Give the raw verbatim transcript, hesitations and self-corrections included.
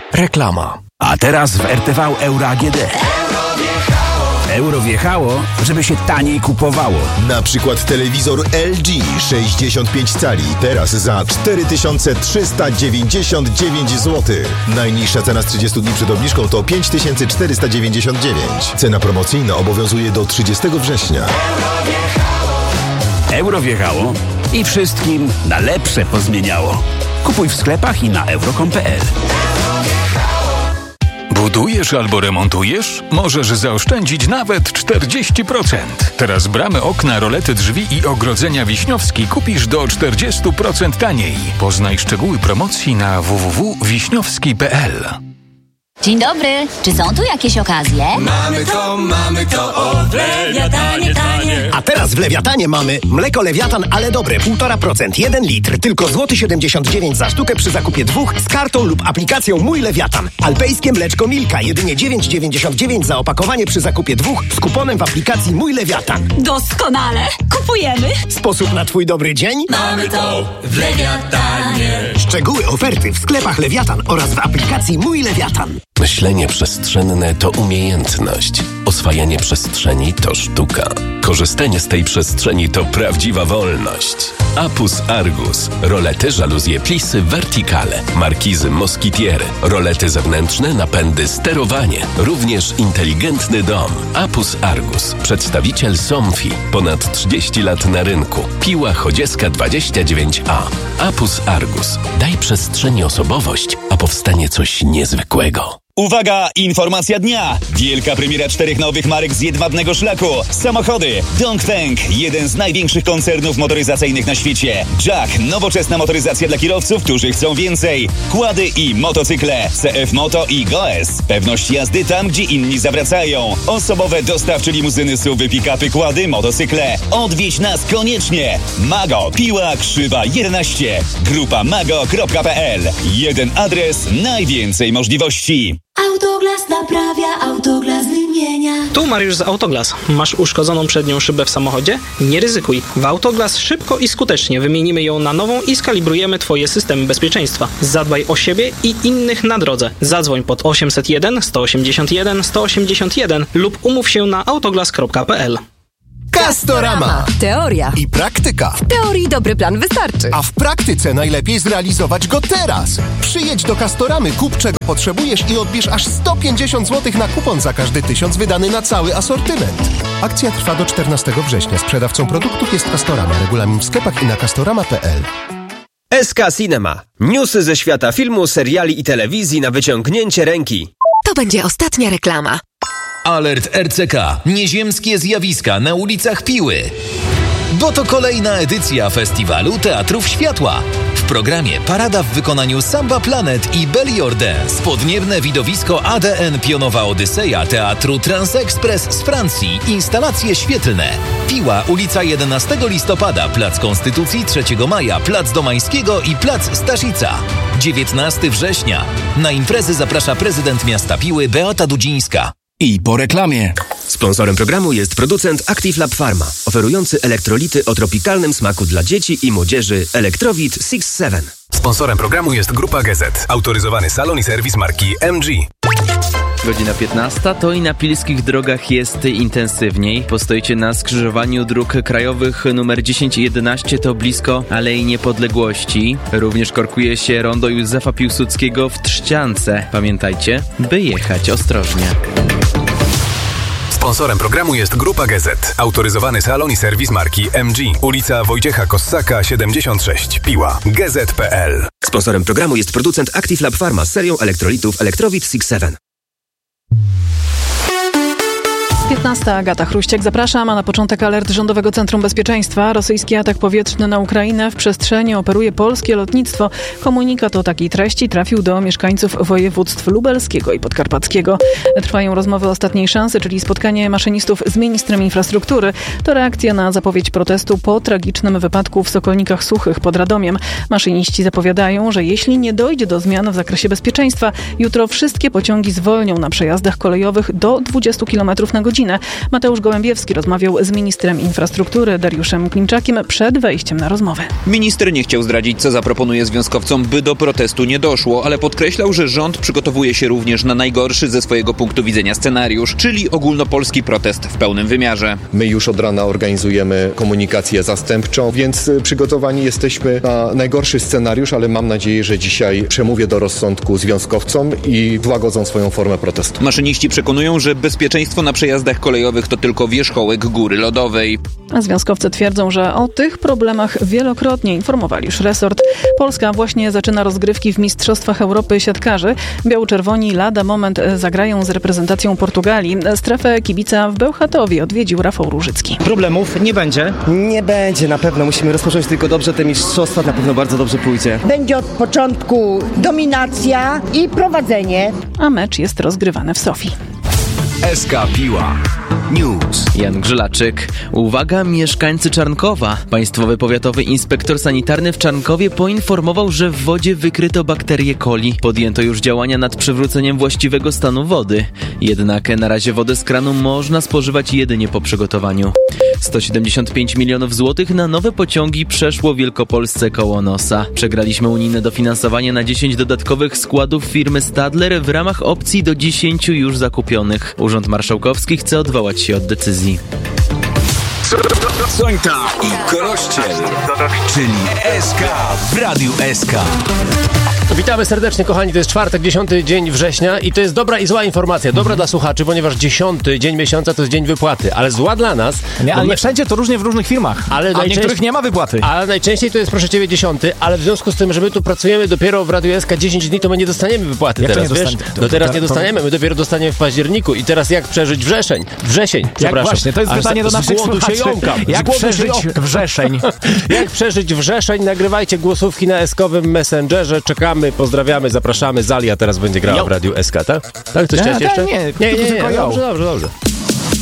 Reklama. A teraz w R T V Euro A G D. Euro wjechało, żeby się taniej kupowało. Na przykład telewizor L G sześćdziesiąt pięć cali. Teraz za cztery tysiące trzysta dziewięćdziesiąt dziewięć złotych. Najniższa cena z trzydziestu dni przed obniżką to pięć tysięcy czterysta dziewięćdziesiąt dziewięć. Cena promocyjna obowiązuje do trzydziestego września. Euro wjechało i wszystkim na lepsze pozmieniało. Kupuj w sklepach i na euro kropka com kropka p l. Budujesz albo remontujesz? Możesz zaoszczędzić nawet czterdzieści procent. Teraz bramy, okna, rolety drzwi i ogrodzenia Wiśniowski kupisz do czterdzieści procent taniej. Poznaj szczegóły promocji na w w w kropka wiśniowski kropka p l. Dzień dobry, czy są tu jakieś okazje? Mamy to, mamy to, o w Lewiatanie tanie. A teraz w Lewiatanie mamy mleko Lewiatan, ale dobre, półtora procent, jeden litr, tylko złoty siedemdziesiąt dziewięć za sztukę przy zakupie dwóch z kartą lub aplikacją Mój Lewiatan. Alpejskie mleczko Milka, jedynie dziewięć dziewięćdziesiąt dziewięć za opakowanie przy zakupie dwóch z kuponem w aplikacji Mój Lewiatan. Doskonale, kupujemy. Sposób na twój dobry dzień? Mamy to w Lewiatanie. Szczegóły oferty w sklepach Lewiatan oraz w aplikacji Mój Lewiatan. Myślenie przestrzenne to umiejętność. Oswajanie przestrzeni to sztuka. Korzystanie z tej przestrzeni to prawdziwa wolność. Apus Argus. Rolety, żaluzje, plisy, verticale. Markizy, moskitiery. Rolety zewnętrzne, napędy, sterowanie. Również inteligentny dom. Apus Argus. Przedstawiciel Somfi. Ponad trzydzieści lat na rynku. Piła Chodzieska dwadzieścia dziewięć A. Apus Argus. Daj przestrzeni osobowość, a powstanie coś niezwykłego. Uwaga! Informacja dnia! Wielka premiera czterech nowych marek z jedwabnego szlaku. Samochody Dongfeng, jeden z największych koncernów motoryzacyjnych na świecie. Jack, nowoczesna motoryzacja dla kierowców, którzy chcą więcej. Kłady i motocykle. C F Moto i Goes. Pewność jazdy tam, gdzie inni zawracają. Osobowe dostawcze limuzyny, suwy, pick-upy, kłady, motocykle. Odwiedź nas koniecznie! Mago, Piła Krzywa jedenaście. Grupa mago kropka p l. Jeden adres, najwięcej możliwości. Autoglas naprawia, Autoglas wymienia. Tu Mariusz z Autoglas. Masz uszkodzoną przednią szybę w samochodzie? Nie ryzykuj. W Autoglas szybko i skutecznie wymienimy ją na nową i skalibrujemy Twoje systemy bezpieczeństwa. Zadbaj o siebie i innych na drodze. Zadzwoń pod osiemset jeden sto osiemdziesiąt jeden sto osiemdziesiąt jeden lub umów się na autoglas kropka p l. Castorama. Teoria I praktyka. W teorii dobry plan wystarczy. A w praktyce najlepiej zrealizować go teraz. Przyjedź do Castoramy, kup czego potrzebujesz i odbierz aż sto pięćdziesiąt złotych na kupon za każdy tysiąc wydany na cały asortyment. Akcja trwa do czternastego września. Sprzedawcą produktów jest Castorama. Regulamin w sklepach i na castorama kropka p l. S K Cinema. Newsy ze świata filmu, seriali i telewizji na wyciągnięcie ręki. To będzie ostatnia reklama. Alert R C K. Nieziemskie zjawiska na ulicach Piły. Bo to kolejna edycja Festiwalu Teatrów Światła. W programie parada w wykonaniu Samba Planet i Belly Dance. Podniebne widowisko A D N Pionowa Odyseja Teatru Transexpress z Francji. Instalacje świetlne. Piła, ulica jedenastego listopada, Plac Konstytucji, trzeciego maja, Plac Domańskiego i Plac Staszica. dziewiętnastego września. Na imprezy zaprasza prezydent miasta Piły Beata Dudzińska. I po reklamie. Sponsorem programu jest producent Active Lab Pharma, oferujący elektrolity o tropikalnym smaku dla dzieci i młodzieży Electrowit six seven. Sponsorem programu jest Grupa G Z, autoryzowany salon i serwis marki M G. Godzina piętnasta, to i na pilskich drogach jest intensywniej. Postoicie na skrzyżowaniu dróg krajowych numer dziesięć i jedenaście, to blisko Alei Niepodległości. Również korkuje się rondo Józefa Piłsudskiego w Trzciance. Pamiętajcie, by jechać ostrożnie. Sponsorem programu jest Grupa G Z, autoryzowany salon i serwis marki M G. Ulica Wojciecha Kossaka siedemdziesiąt sześć, Piła, g z kropka p l. Sponsorem programu jest producent Active Lab Pharma z serią elektrolitów Electrowit six seven. piętnasta, Agata Chruściak, zapraszam, a na początek alert Rządowego Centrum Bezpieczeństwa. Rosyjski atak powietrzny na Ukrainę. W przestrzeni operuje polskie lotnictwo. Komunikat o takiej treści trafił do mieszkańców województw lubelskiego i podkarpackiego. Trwają rozmowy ostatniej szansy, czyli spotkanie maszynistów z ministrem infrastruktury. To reakcja na zapowiedź protestu po tragicznym wypadku w Sokolnikach Suchych pod Radomiem. Maszyniści zapowiadają, że jeśli nie dojdzie do zmian w zakresie bezpieczeństwa, jutro wszystkie pociągi zwolnią na przejazdach kolejowych do dwudziestu kilometrów na godzinę. godzinę. Mateusz Gołębiewski rozmawiał z ministrem infrastruktury Dariuszem Klimczakiem przed wejściem na rozmowę. Minister nie chciał zdradzić, co zaproponuje związkowcom, by do protestu nie doszło, ale podkreślał, że rząd przygotowuje się również na najgorszy ze swojego punktu widzenia scenariusz, czyli ogólnopolski protest w pełnym wymiarze. My już od rana organizujemy komunikację zastępczą, więc przygotowani jesteśmy na najgorszy scenariusz, ale mam nadzieję, że dzisiaj przemówię do rozsądku związkowcom i złagodzą swoją formę protestu. Maszyniści przekonują, że bezpieczeństwo na przejazdach kolejowych to tylko wierzchołek góry lodowej. A związkowcy twierdzą, że o tych problemach wielokrotnie informowali już resort. Polska właśnie zaczyna rozgrywki w Mistrzostwach Europy siatkarzy. Biało-czerwoni lada moment zagrają z reprezentacją Portugalii. Strefę kibica w Bełchatowie odwiedził Rafał Różycki. Problemów nie będzie? Nie będzie, na pewno. Musimy rozpocząć tylko dobrze te mistrzostwa, na pewno bardzo dobrze pójdzie. Będzie od początku dominacja i prowadzenie. A mecz jest rozgrywany w Sofii. S K Piła News. Jan Grzelaczyk. Uwaga, mieszkańcy Czarnkowa. Państwowy Powiatowy Inspektor Sanitarny w Czarnkowie poinformował, że w wodzie wykryto bakterię coli. Podjęto już działania nad przywróceniem właściwego stanu wody. Jednak na razie wodę z kranu można spożywać jedynie po przygotowaniu. sto siedemdziesiąt pięć milionów złotych na nowe pociągi przeszło Wielkopolsce koło nosa. Przegraliśmy unijne dofinansowanie na dziesięć dodatkowych składów firmy Stadler w ramach opcji do dziesięciu już zakupionych. Urząd Marszałkowski chce odwołać się od decyzji. Sońta i Korościel, czyli S K w Radiu S K. Witamy serdecznie, kochani. To jest czwartek, dziesiąty dzień września i to jest dobra i zła informacja. Dobra dla słuchaczy, ponieważ dziesiąty dzień miesiąca to jest dzień wypłaty, ale zła dla nas. Nie, ale my... nie wszędzie, to różnie w różnych firmach. Ale a w niektórych nie ma wypłaty. Ale najczęściej to jest, proszę ciebie, dziesiąty, ale w związku z tym, że my tu pracujemy dopiero w Radiu S K dziesięć dni, to my nie dostaniemy wypłaty. Jak teraz, to nie wiesz? dostanie? No teraz to, nie dostaniemy, my dopiero dostaniemy w październiku i teraz jak przeżyć wrzesień? Wrzesień, jak właśnie, to jest Aż pytanie do naszych słuchaczy. Się jąkam. Jak przeżyć wrzesień? Jak przeżyć wrzesień? Nagrywajcie głosówki na eskowym Messengerze, czekamy, pozdrawiamy, zapraszamy. Zalia teraz będzie grała w Radiu S K, tak? Tak, coś chciałeś jeszcze? Nie, nie, nie, nie, nie, dobrze, dobrze, dobrze.